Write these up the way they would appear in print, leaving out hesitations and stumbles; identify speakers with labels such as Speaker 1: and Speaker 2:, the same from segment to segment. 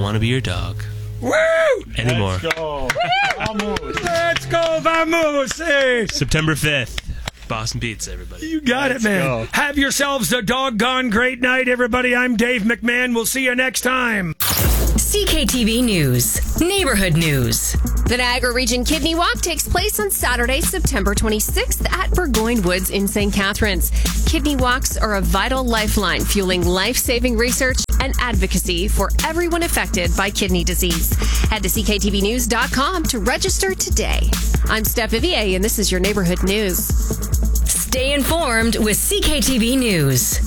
Speaker 1: want to be your dog.
Speaker 2: Woo!
Speaker 1: Anymore.
Speaker 2: Let's go. Vamos. Let's go, vamos. Hey.
Speaker 1: September 5th. Boston Pizza, everybody.
Speaker 2: You got it, man.
Speaker 3: go.
Speaker 2: Have yourselves a doggone great night, everybody. I'm Dave McMahon. We'll see you next time.
Speaker 4: CKTV News. Neighborhood News.
Speaker 5: The Niagara Region Kidney Walk takes place on Saturday, September 26th at Burgoyne Woods in St. Catharines. Kidney walks are a vital lifeline, fueling life-saving research and advocacy for everyone affected by kidney disease. Head to cktvnews.com to register today. I'm Steph Vivier, and this is your Neighborhood News.
Speaker 4: Stay informed with CKTV News.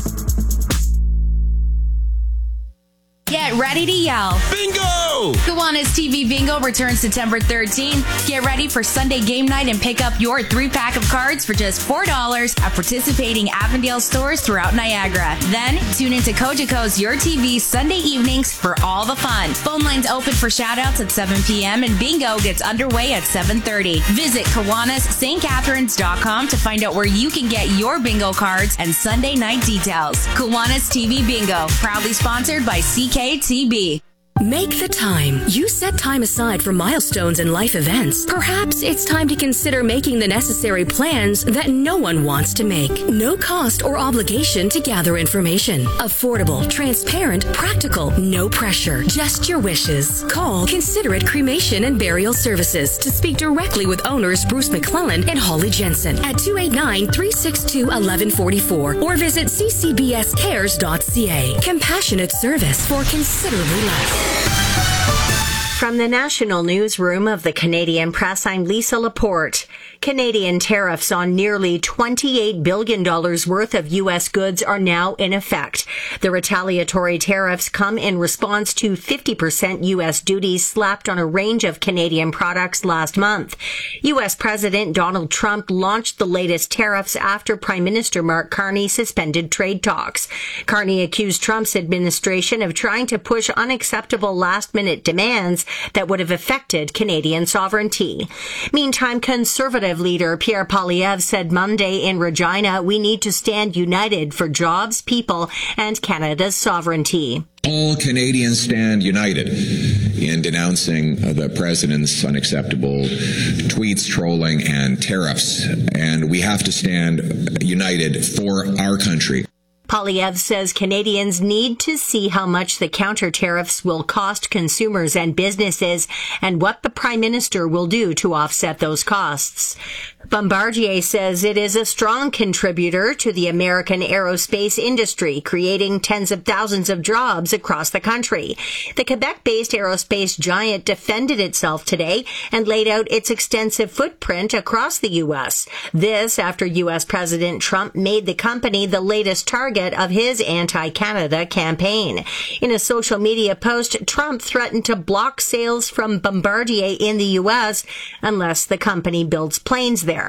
Speaker 6: Get ready to yell.
Speaker 3: Bingo!
Speaker 6: Kiwanis TV Bingo returns September 13th. Get ready for Sunday game night and pick up your 3-pack of cards for just $4 at participating Avondale stores throughout Niagara. Then, tune into Cogeco's Your TV Sunday evenings for all the fun. Phone lines open for shoutouts at 7 p.m. and Bingo gets underway at 7:30. Visit KiwanisSt.Catharines.com to find out where you can get your bingo cards and Sunday night details. Kiwanis TV Bingo, proudly sponsored by CKTB.
Speaker 4: Make the time. You set time aside for milestones and life events. Perhaps it's time to consider making the necessary plans that no one wants to make. No cost or obligation to gather information. Affordable, transparent, practical, no pressure. Just your wishes. Call Considerate Cremation and Burial Services to speak directly with owners Bruce McClellan and Holly Jensen at 289-362-1144 or visit ccbscares.ca. Compassionate service for considerably less.
Speaker 7: From the National Newsroom of the Canadian Press, I'm Lisa Laporte. Canadian tariffs on nearly $28 billion worth of U.S. goods are now in effect. The retaliatory tariffs come in response to 50% U.S. duties slapped on a range of Canadian products last month. U.S. President Donald Trump launched the latest tariffs after Prime Minister Mark Carney suspended trade talks. Carney accused Trump's administration of trying to push unacceptable last-minute demands that would have affected Canadian sovereignty. Meantime, Conservative leader Pierre Poilievre said Monday in Regina, we need to stand united for jobs, people, and Canada's sovereignty.
Speaker 8: All Canadians stand united in denouncing the president's unacceptable tweets, trolling, and tariffs. And we have to stand united for our country.
Speaker 7: Poilievre says Canadians need to see how much the counter tariffs will cost consumers and businesses and what the Prime Minister will do to offset those costs. Bombardier says it is a strong contributor to the American aerospace industry, creating tens of thousands of jobs across the country. The Quebec-based aerospace giant defended itself today and laid out its extensive footprint across the U.S. This after U.S. President Trump made the company the latest target of his anti-Canada campaign. In a social media post, Trump threatened to block sales from Bombardier in the U.S. unless the company builds planes there.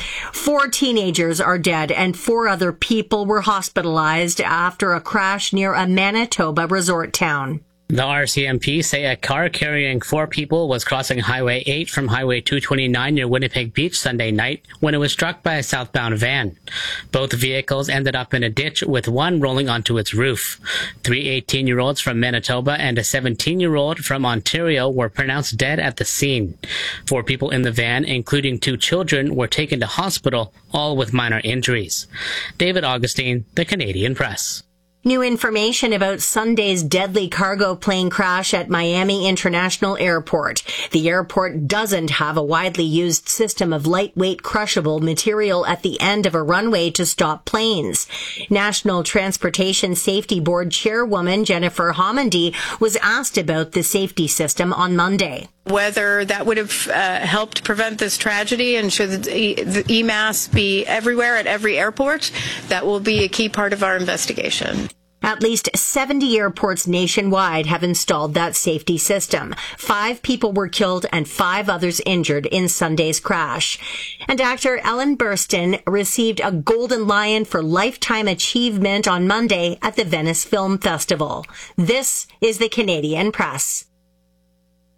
Speaker 7: 4 teenagers are dead and 4 other people were hospitalized after a crash near a Manitoba resort town.
Speaker 9: The RCMP say a car carrying 4 people was crossing Highway 8 from Highway 229 near Winnipeg Beach Sunday night when it was struck by a southbound van. Both vehicles ended up in a ditch with one rolling onto its roof. 3 18-year-olds from Manitoba and a 17-year-old from Ontario were pronounced dead at the scene. 4 people in the van, including 2 children, were taken to hospital, all with minor injuries. David Augustine, The Canadian Press.
Speaker 7: New information about Sunday's deadly cargo plane crash at Miami International Airport. The airport doesn't have a widely used system of lightweight crushable material at the end of a runway to stop planes. National Transportation Safety Board Chairwoman Jennifer Homendy was asked about the safety system on Monday.
Speaker 10: Whether that would have helped prevent this tragedy, and should the EMAS be everywhere at every airport, that will be a key part of our investigation.
Speaker 7: At least 70 airports nationwide have installed that safety system. 5 people were killed and 5 others injured in Sunday's crash. And actor Ellen Burstyn received a Golden Lion for Lifetime Achievement on Monday at the Venice Film Festival. This is the Canadian Press.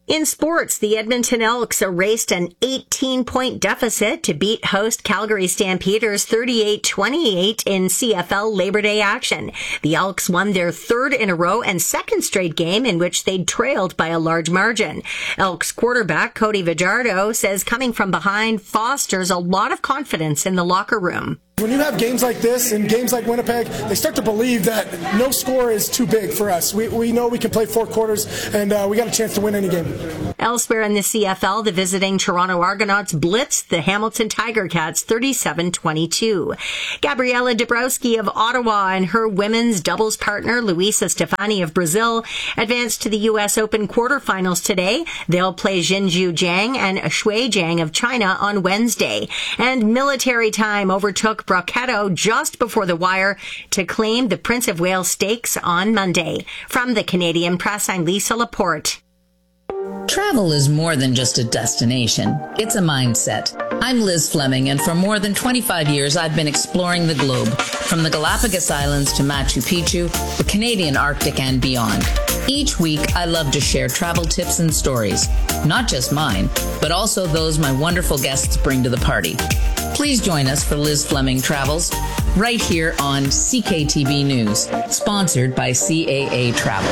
Speaker 7: In sports, the Edmonton Elks erased an 18-point deficit to beat host Calgary Stampeders 38-28 in CFL Labor Day action. The Elks won their third in a row and second straight game in which they'd trailed by a large margin. Elks quarterback Cody Fajardo says coming from behind fosters a lot of confidence in the locker room.
Speaker 3: When you have games like this and games like Winnipeg, they start to believe that no score is too big for us. We know we can play 4 quarters, and we got a chance to win any game.
Speaker 7: Elsewhere in the CFL, the visiting Toronto Argonauts blitzed the Hamilton Tiger Cats 37-22. Gabriela Dabrowski of Ottawa and her women's doubles partner, Luisa Stefani of Brazil, advanced to the U.S. Open quarterfinals today. They'll play Jinju Zhang and Shui Zhang of China on Wednesday. And military time overtook Brocketto just before the wire to claim the Prince of Wales Stakes on Monday. From the Canadian Press, I'm Lisa Laporte.
Speaker 11: Travel is more than just a destination. It's a mindset. I'm Liz Fleming, and for more than 25 years, I've been exploring the globe, from the Galapagos Islands to Machu Picchu, the Canadian Arctic, and beyond. Each week, I love to share travel tips and stories, not just mine, but also those my wonderful guests bring to the party. Please join us for Liz Fleming Travels, right here on CKTV News, sponsored by CAA Travel.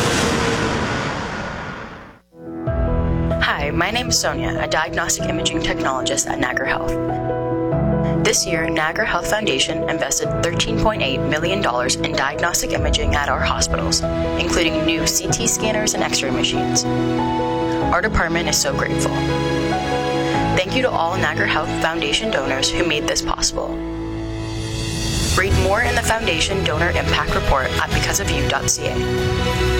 Speaker 12: Hi, my name is Sonia, a diagnostic imaging technologist at Niagara Health. This year, Niagara Health Foundation invested $13.8 million in diagnostic imaging at our hospitals, including new CT scanners and X-ray machines. Our department is so grateful. Thank you to all Niagara Health Foundation donors who made this possible. Read more in the Foundation Donor Impact Report at becauseofyou.ca.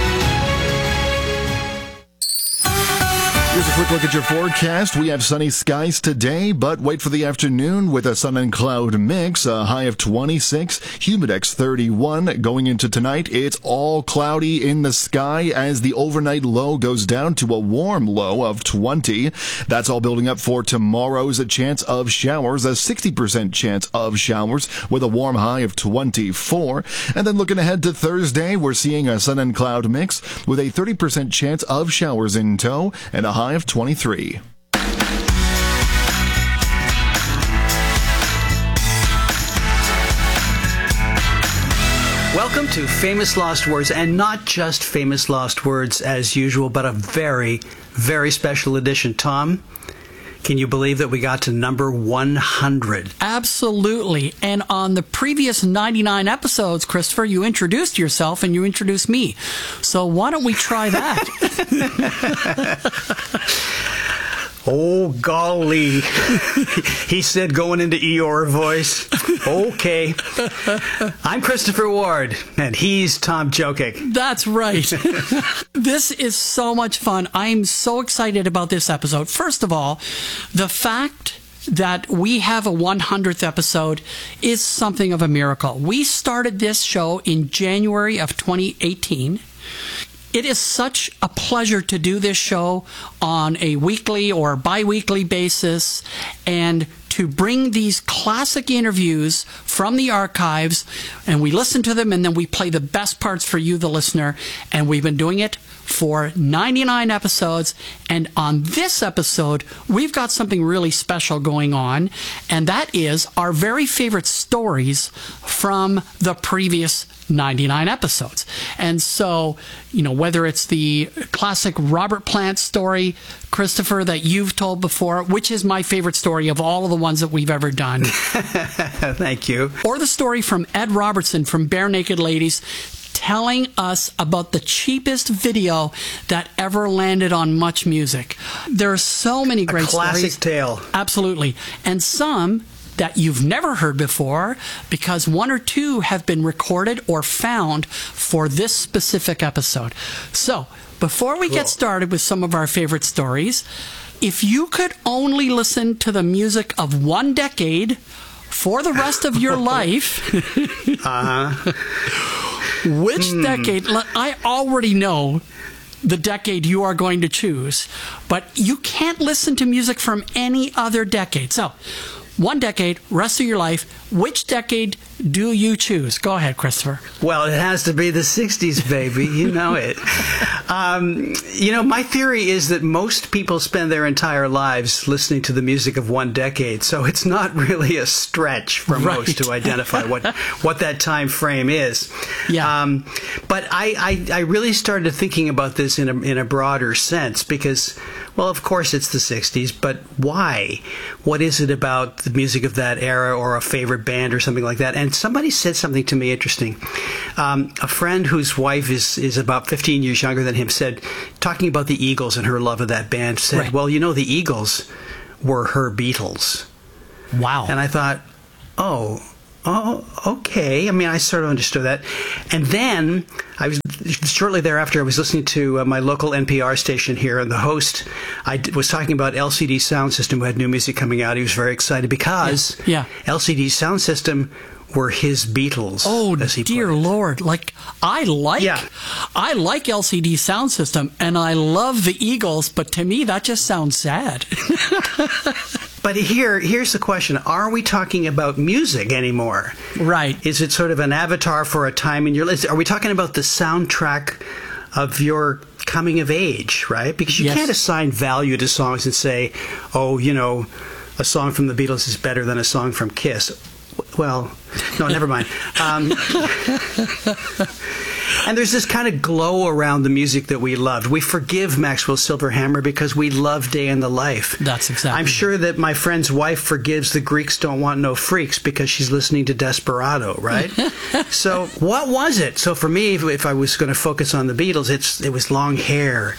Speaker 13: Here's a quick look at your forecast. We have sunny skies today, but wait for the afternoon with a sun and cloud mix, a high of 26, humidex 31. Going into tonight, it's all cloudy in the sky as the overnight low goes down to a warm low of 20. That's all building up for tomorrow's chance of showers, a 60% chance of showers with a warm high of 24. And then looking ahead to Thursday, we're seeing a sun and cloud mix with a 30% chance of showers in tow and a high of 23.
Speaker 14: Welcome to Famous Lost Words, and not just Famous Lost Words as usual, but a very, very special edition. Tom, can you believe that we got to number 100?
Speaker 15: Absolutely. And on the previous 99 episodes, Christopher, you introduced yourself and you introduced me. So why don't we try that?
Speaker 14: Oh, golly. He said going into Eeyore voice. Okay. I'm Christopher Ward, and he's Tom Jokic.
Speaker 15: That's right. This is so much fun. I'm so excited about this episode. First of all, the fact that we have a 100th episode is something of a miracle. We started this show in January of 2018. It is such a pleasure to do this show on a weekly or bi-weekly basis and to bring these classic interviews from the archives, and we listen to them and then we play the best parts for you, the listener, and we've been doing it for 99 episodes, and on this episode, we've got something really special going on, and that is our very favorite stories from the previous 99 episodes. And so, you know, whether it's the classic Robert Plant story, Christopher, that you've told before, which is my favorite story of all of the ones that we've ever done.
Speaker 14: Thank you.
Speaker 15: Or the story from Ed Robertson from Bare Naked Ladies, telling us about the cheapest video that ever landed on Much Music. There are so many great stories.
Speaker 14: A classic tale.
Speaker 15: Absolutely. And some that you've never heard before, because one or two have been recorded or found for this specific episode. So, before we get started with some of our favorite stories, if you could only listen to the music of one decade for the rest of your life, which decade? I already know the decade you are going to choose, but you can't listen to music from any other decade. So, one decade, rest of your life, Which decade do you choose? Go ahead, Christopher.
Speaker 14: Well, it has to be the 60s, baby. You know it. My theory is that most people spend their entire lives listening to the music of one decade, so it's not really a stretch for most to identify what that time frame is.
Speaker 15: Yeah.
Speaker 14: But I really started thinking about this in a broader sense because, well, of course it's the 60s, but why? What is it about the music of that era or a favorite band or something like that? And somebody said something to me interesting. A friend whose wife is about 15 years younger than him said, talking about the Eagles and her love of that band, said, well, the Eagles were her Beatles.
Speaker 15: Wow.
Speaker 14: And I thought, oh, okay. I mean, I sort of understood that. And then shortly thereafter, I was listening to my local NPR station here, and the host was talking about LCD Sound System, who had new music coming out. He was very excited because LCD Sound System were his Beatles.
Speaker 15: Oh, dear Lord. I like LCD Sound System, and I love the Eagles, but to me, that just sounds sad.
Speaker 14: But here's the question. Are we talking about music anymore?
Speaker 15: Right.
Speaker 14: Is it sort of an avatar for a time in your life? Are we talking about the soundtrack of your coming of age, right? Because you can't assign value to songs and say, a song from the Beatles is better than a song from Kiss. Well, no, never mind. And there's this kind of glow around the music that we loved. We forgive Maxwell Silverhammer because we love Day in the Life.
Speaker 15: That's exactly.
Speaker 14: I'm sure that my friend's wife forgives The Greeks Don't Want No Freaks because she's listening to Desperado, right? So what was it? So for me, if I was going to focus on the Beatles, it was long hair.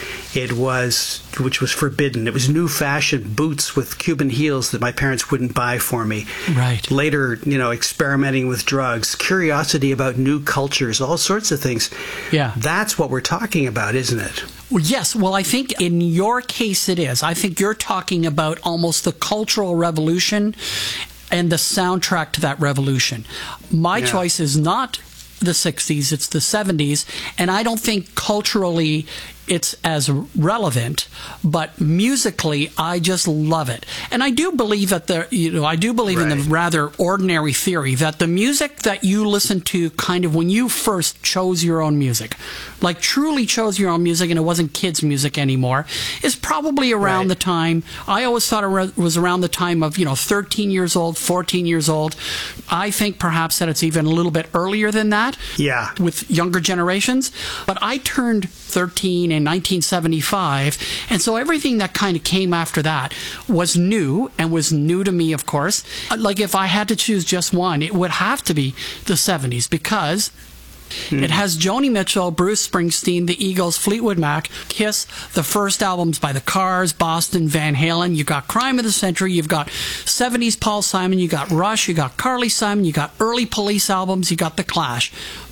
Speaker 14: Which was forbidden. It was new fashion boots with Cuban heels that my parents wouldn't buy for me.
Speaker 15: Right.
Speaker 14: Later, experimenting with drugs, curiosity about new cultures, all sorts of things.
Speaker 15: Yeah.
Speaker 14: That's what we're talking about, isn't it?
Speaker 15: Well, yes. Well, I think in your case it is. I think you're talking about almost the Cultural Revolution and the soundtrack to that revolution. My choice is not the 60s, it's the 70s, and I don't think culturally it's as relevant, but musically I just love it. And I do believe that I do believe in the rather ordinary theory that the music that you listen to kind of when you first chose your own music, like truly chose your own music and it wasn't kids' music anymore, is probably around the time, I always thought it was around the time of, 13 years old, 14 years old. I think perhaps that it's even a little bit earlier than that.
Speaker 14: Yeah.
Speaker 15: With younger generations. But I turned 13 in 1975, and so everything that kind of came after that was new, and was new to me, of course. Like if I had to choose just one, it would have to be the 70s, because it has Joni Mitchell, Bruce Springsteen, the Eagles, Fleetwood Mac, Kiss, the first albums by the Cars, Boston, Van Halen. You got Crime of the Century. You've got 70s Paul Simon. You got Rush. You got Carly Simon. You got early Police albums. You got the Clash.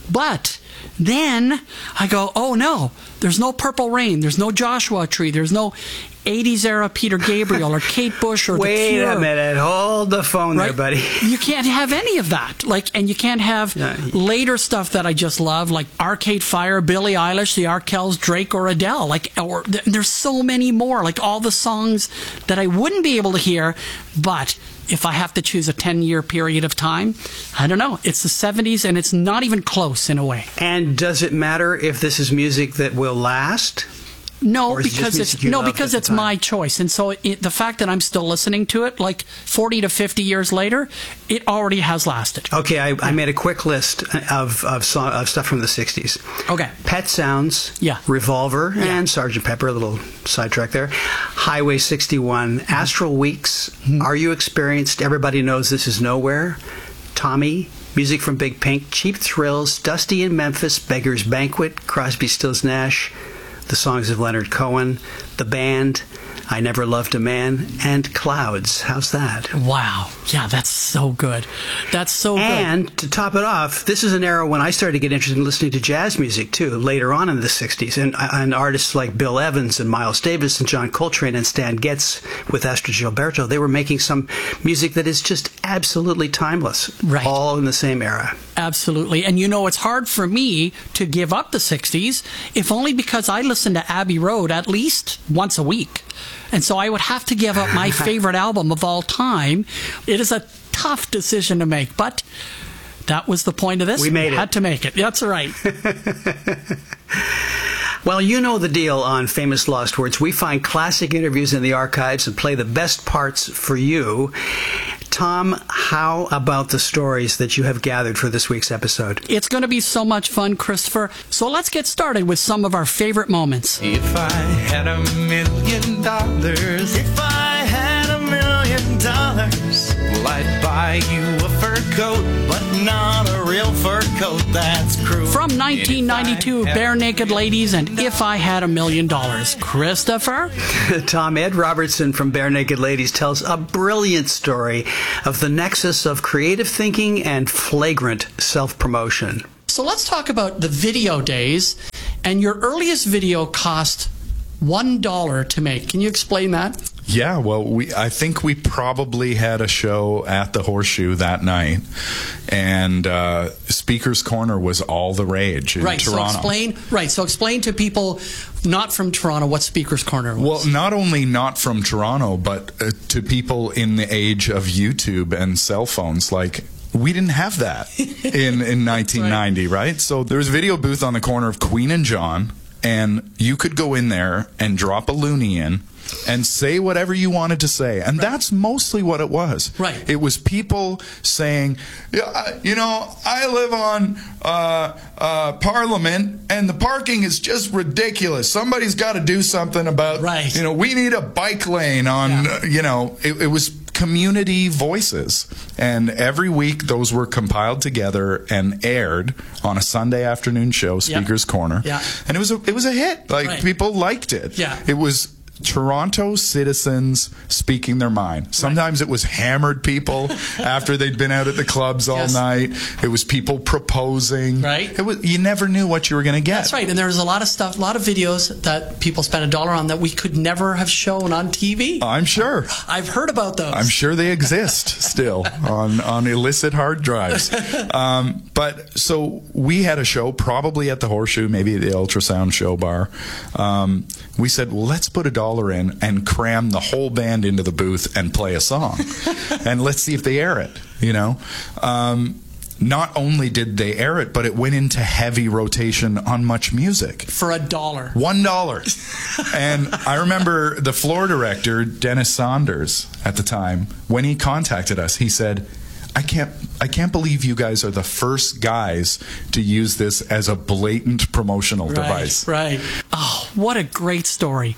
Speaker 15: But then I go, oh no, there's no Purple Rain. There's no Joshua Tree. There's no 80s era Peter Gabriel or Kate Bush or The Cure.
Speaker 14: Wait a minute. Hold the phone there, buddy.
Speaker 15: You can't have any of that. And you can't have later stuff that I just love, like Arcade Fire, Billie Eilish, the Arkells, Drake, or Adele. There's so many more. Like all the songs that I wouldn't be able to hear, but if I have to choose a 10-year period of time, I don't know. It's the 70s, and it's not even close in a way.
Speaker 14: And does it matter if this is music that will last?
Speaker 15: No, because it's my choice. And so the fact that I'm still listening to it, like 40 to 50 years later, it already has lasted.
Speaker 14: Okay, I made a quick list of stuff from the 60s.
Speaker 15: Okay.
Speaker 14: Pet Sounds, Revolver, and Sgt. Pepper, a little sidetrack there. Highway 61, Astral Weeks, Are You Experienced? Everybody Knows This Is Nowhere, Tommy, music from Big Pink, Cheap Thrills, Dusty in Memphis, Beggar's Banquet, Crosby, Stills, Nash, the songs of Leonard Cohen, The Band, I Never Loved a Man, and Clouds. How's that?
Speaker 15: Wow. Yeah, that's so good. That's so good.
Speaker 14: And to top it off, this is an era when I started to get interested in listening to jazz music, too, later on in the 60s. And artists like Bill Evans and Miles Davis and John Coltrane and Stan Getz with Astrud Gilberto, they were making some music that is just absolutely timeless.
Speaker 15: Right.
Speaker 14: All in the same era.
Speaker 15: Absolutely. And it's hard for me to give up the 60s, if only because I listen to Abbey Road at least once a week. And so I would have to give up my favorite album of all time. It is a tough decision to make, but that was the point of this.
Speaker 14: We made it.
Speaker 15: Had to make it. That's right.
Speaker 14: Well, you know the deal on Famous Lost Words. We find classic interviews in the archives and play the best parts for you. Tom, how about the stories that you have gathered for this week's episode?
Speaker 15: It's going to be so much fun, Christopher. So let's get started with some of our favorite moments.
Speaker 16: If I had $1 million, if I had $1 million, well, I'd buy you a fur coat, but not a real fur coat. That's cruel.
Speaker 15: From 1992, Bare Naked Ladies and If I Had $1 Million. Christopher?
Speaker 14: Tom, Ed Robertson from Bare Naked Ladies tells a brilliant story of the nexus of creative thinking and flagrant self-promotion.
Speaker 15: So let's talk about the video days. And your earliest video cost $1 to make. Can you explain that?
Speaker 17: Yeah, well, I think we probably had a show at the Horseshoe that night, and Speaker's Corner was all the rage in Toronto.
Speaker 15: So explain to people not from Toronto what Speaker's Corner was.
Speaker 17: Well, not only not from Toronto, but to people in the age of YouTube and cell phones, like, we didn't have that in 1990, right? So there was a video booth on the corner of Queen and John, and you could go in there and drop a loonie in and say whatever you wanted to say. And that's mostly what it was.
Speaker 15: Right.
Speaker 17: It was people saying, you know, I live on Parliament, and the parking is just ridiculous. Somebody's got to do something about, you know, we need a bike lane on, you know, it was community voices. And every week those were compiled together and aired on a Sunday afternoon show, Speaker's Corner.
Speaker 15: Yeah.
Speaker 17: And it was a hit. Like, people liked it.
Speaker 15: Yeah.
Speaker 17: It was Toronto citizens speaking their mind. Sometimes it was hammered people after they'd been out at the clubs all night. It was people proposing.
Speaker 15: Right.
Speaker 17: It was, you never knew what you were going to get.
Speaker 15: That's right. And there was a lot of stuff, a lot of videos that people spent $1 on that we could never have shown on TV.
Speaker 17: I'm sure.
Speaker 15: I've heard about those.
Speaker 17: I'm sure they exist still on illicit hard drives. But so we had a show probably at the Horseshoe, maybe the Ultrasound Show Bar. We said, well, let's put $1 in and cram the whole band into the booth and play a song. And let's see if they air it, you know. Not only did they air it, but it went into heavy rotation on Much Music.
Speaker 15: For $1.
Speaker 17: $1. And I remember the floor director, Dennis Saunders, at the time, when he contacted us, he said, I can't believe you guys are the first guys to use this as a blatant promotional device.
Speaker 15: Right. Oh, what a great story.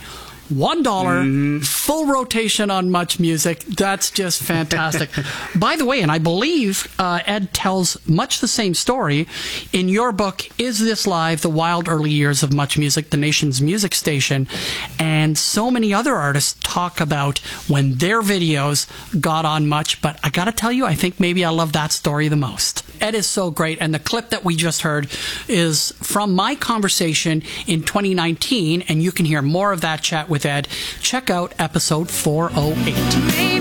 Speaker 15: $1, full rotation on Much Music. That's just fantastic. By the way, and I believe Ed tells much the same story in your book, Is This Live? The Wild Early Years of Much Music, the nation's music station. And so many other artists talk about when their videos got on Much. But I got to tell you, I think maybe I love that story the most. Ed is so great. And the clip that we just heard is from my conversation in 2019. And you can hear more of that chat with Ed. Check out episode 408.